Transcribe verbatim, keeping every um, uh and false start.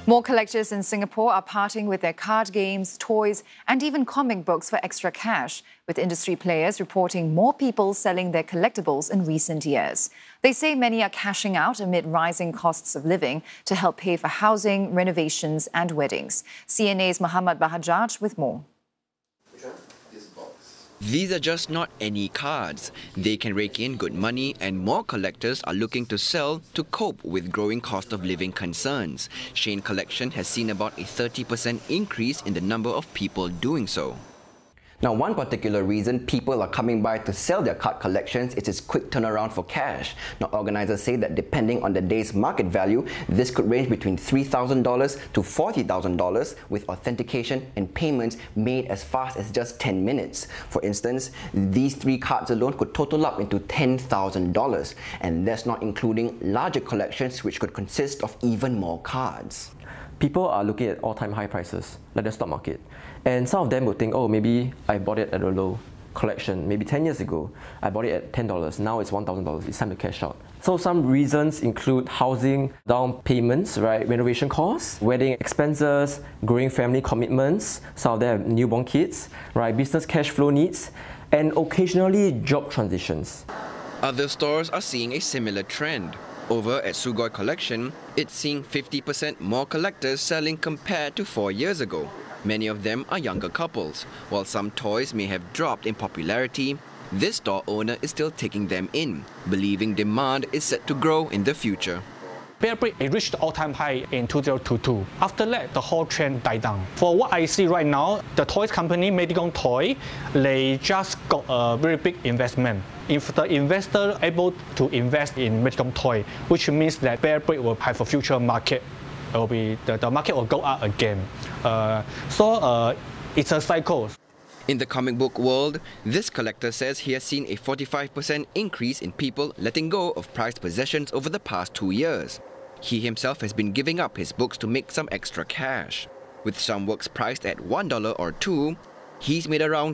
More collectors in Singapore are parting with their card games, toys, and even comic books for extra cash, with industry players reporting more people selling their collectibles in recent years. They say many are cashing out amid rising costs of living to help pay for housing, renovations, and weddings. C N A's Muhammad Bahajaj with more. These are just not any cards. They can rake in good money, and more collectors are looking to sell to cope with growing cost of living concerns. Shane Collection has seen about a thirty percent increase in the number of people doing so. Now, one particular reason people are coming by to sell their card collections is its quick turnaround for cash. Now, organizers say that depending on the day's market value, this could range between three thousand dollars to forty thousand dollars, with authentication and payments made as fast as just ten minutes. For instance, these three cards alone could total up into ten thousand dollars, and that's not including larger collections which could consist of even more cards. People are looking at all-time high prices, like the stock market. And some of them will think, oh, maybe I bought it at a low collection. Maybe ten years ago, I bought it at ten dollars. Now it's one thousand dollars. It's time to cash out. So some reasons include housing, down payments, right, renovation costs, wedding expenses, growing family commitments. Some of them have newborn kids, right, business cash flow needs, and occasionally job transitions. Other stores are seeing a similar trend. Over at Sugoi Collection, it's seeing fifty percent more collectors selling compared to four years ago. Many of them are younger couples. While some toys may have dropped in popularity, this store owner is still taking them in, believing demand is set to grow in the future. Bearbrick it reached the all-time high in two thousand twenty-two. After that, the whole trend died down. For what I see right now, the toys company, Medicom Toy, they just got a very big investment. If the investor able to invest in Medicom Toy, which means that Bearbrick will have a future market, it will be the, the market will go up again. Uh, so uh, it's a cycle. In the comic book world, this collector says he has seen a forty-five percent increase in people letting go of prized possessions over the past two years. He himself has been giving up his books to make some extra cash. With some works priced at one dollar or two, he's made around